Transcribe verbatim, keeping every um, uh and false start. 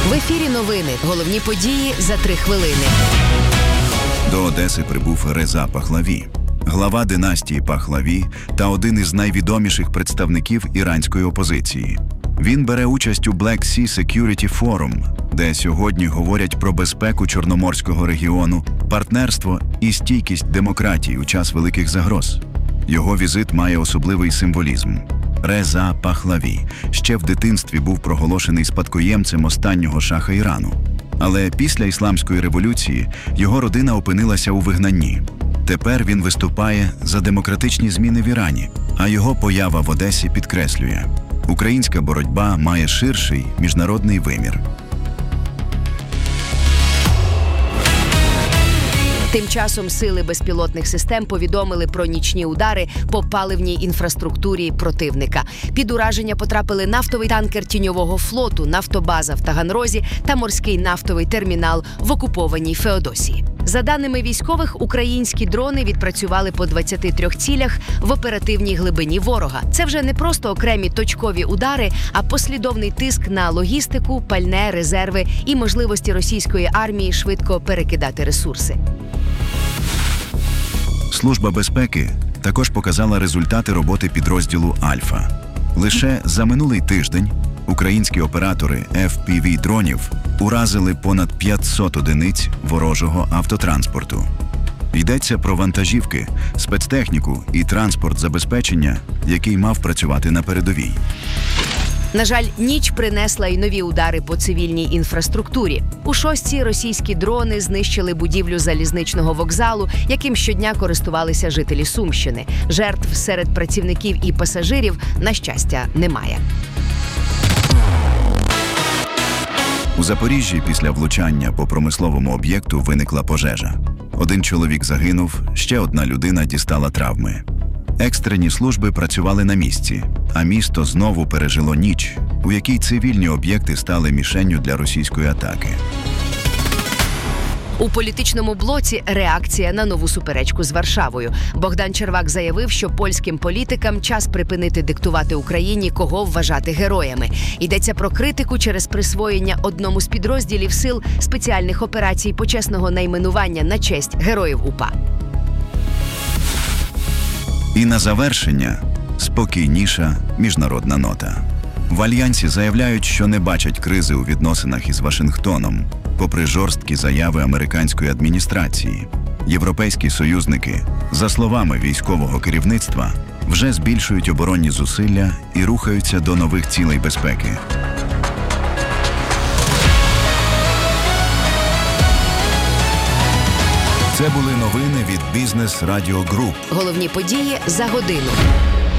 В ефірі новини. Головні події за три хвилини. До Одеси прибув Реза Пахлаві, глава династії Пахлаві та один із найвідоміших представників іранської опозиції. Він бере участь у Black Sea Security Forum, де сьогодні говорять про безпеку Чорноморського регіону, партнерство і стійкість демократії у час великих загроз. Його візит має особливий символізм. Реза Пахлаві ще в дитинстві був проголошений спадкоємцем останнього шаха Ірану. Але після Ісламської революції його родина опинилася у вигнанні. Тепер він виступає за демократичні зміни в Ірані, а його поява в Одесі підкреслює – українська боротьба має ширший міжнародний вимір. Тим часом сили безпілотних систем повідомили про нічні удари по паливній інфраструктурі противника. Під ураження потрапили нафтовий танкер тіньового флоту, нафтобаза в Таганрозі та морський нафтовий термінал в окупованій Феодосії. За даними військових, українські дрони відпрацювали по двадцяти трьох цілях в оперативній глибині ворога. Це вже не просто окремі точкові удари, а послідовний тиск на логістику, пальне, резерви і можливості російської армії швидко перекидати ресурси. Служба безпеки також показала результати роботи підрозділу «Альфа». Лише за минулий тиждень українські оператори еф пі ві-дронів уразили понад п'ятсот одиниць ворожого автотранспорту. Йдеться про вантажівки, спецтехніку і транспорт забезпечення, який мав працювати на передовій. На жаль, ніч принесла й нові удари по цивільній інфраструктурі. У шостці російські дрони знищили будівлю залізничного вокзалу, яким щодня користувалися жителі Сумщини. Жертв серед працівників і пасажирів, на щастя, немає. У Запоріжжі після влучання по промисловому об'єкту виникла пожежа. Один чоловік загинув, ще одна людина дістала травми. Екстрені служби працювали на місці, а місто знову пережило ніч, у якій цивільні об'єкти стали мішенню для російської атаки. У політичному блоці реакція на нову суперечку з Варшавою. Богдан Червак заявив, що польським політикам час припинити диктувати Україні, кого вважати героями. Йдеться про критику через присвоєння одному з підрозділів сил спеціальних операцій почесного найменування на честь героїв УПА. І на завершення – спокійніша міжнародна нота. В Альянсі заявляють, що не бачать кризи у відносинах із Вашингтоном, попри жорсткі заяви американської адміністрації. Європейські союзники, за словами військового керівництва, вже збільшують оборонні зусилля і рухаються до нових цілей безпеки. Це були новини від Бізнес Радіо Груп. Головні події за годину.